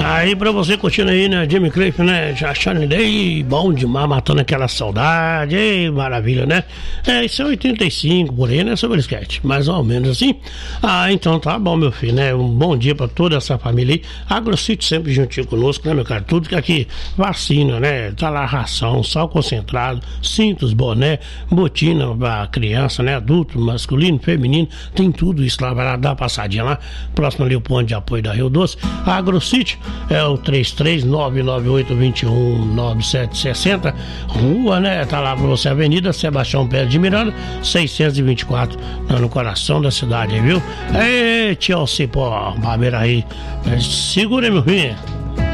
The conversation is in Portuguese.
Aí pra você curtindo aí, né, Jimmy Cliff, né, achando ele bom demais, matando aquela saudade, ei, maravilha, né? Isso é 85 por aí, né, sobre o sketch, mais ou menos assim. Então tá bom, meu filho, né, um bom dia pra toda essa família aí. AgroCity sempre juntinho conosco, né, meu cara, tudo que aqui, vacina, né, tá lá ração, sal concentrado, cintos, boné, botina pra criança, né, adulto, masculino, feminino, tem tudo isso lá, vai lá dar uma passadinha lá, próximo ali o ponto de apoio da Rio Doce. A AgroCity é o 33998219760, rua, né, tá lá pra você, Avenida Sebastião Pérez de Miranda, 624, no coração da cidade, viu? Ei, tio Cipó, Barbeira aí, segura, meu filho.